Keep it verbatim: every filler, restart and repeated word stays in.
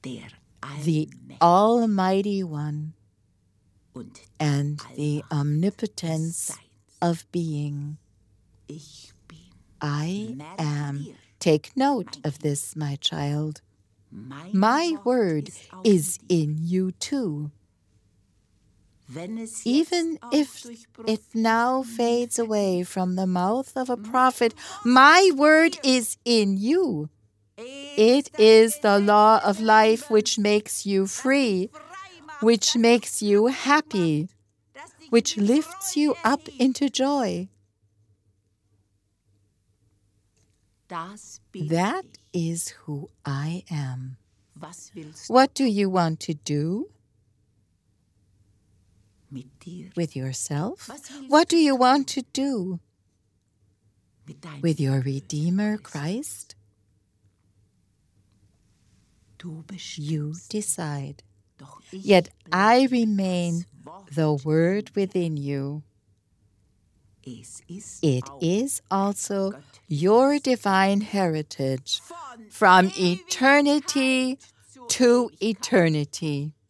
the Almighty One, and the omnipotence of being. I am. Take note of this, my child. My word is in you too. Even if it now fades away from the mouth of a prophet, my word is in you. It is the law of life which makes you free, which makes you happy, which lifts you up into joy. That is who I am. What do you want to do with yourself? What do you want to do with your Redeemer, Christ? You decide. Yet I remain the Word within you. It is also your divine heritage from eternity to eternity.